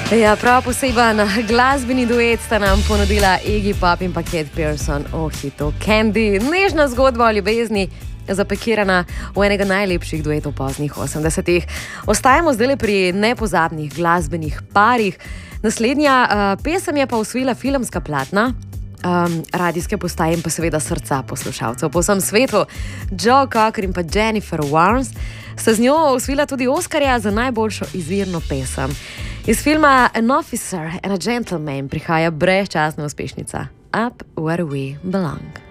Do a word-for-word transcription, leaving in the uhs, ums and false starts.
Ja, prav poseben glasbeni duet sta nam ponudila Iggy Pop in pa Kate Pierson o hitu Candy. Nežna zgodba o ljubezni, zapakirana v enega najlepših duetov poznih osemdesetih. Ostajamo zdaj pri nepozabnih glasbenih parih. Naslednja uh, pesem je pa osvojila filmska platna, um, radijske postaje in pa seveda srca poslušalcev po vsem svetu. Joe Cocker in pa Jennifer Warnes sta z njo osvojila tudi Oskarja za najboljšo izvirno pesem. Iz filma An Officer and a Gentleman prihaja brezčasna uspešnica Up Where We Belong.